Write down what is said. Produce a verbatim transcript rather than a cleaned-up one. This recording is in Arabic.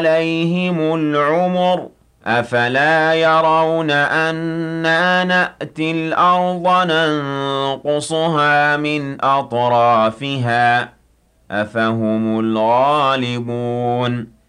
عَلَيْهِمُ الْعُمُرُ ۗ أَفَلَا يَرَوْنَ أَنَّا نَأْتِي الْأَرْضَ نَنقُصُهَا مِنْ أَطْرَافِهَا ۚ أَفَهُمُ الْغَالِبُونَ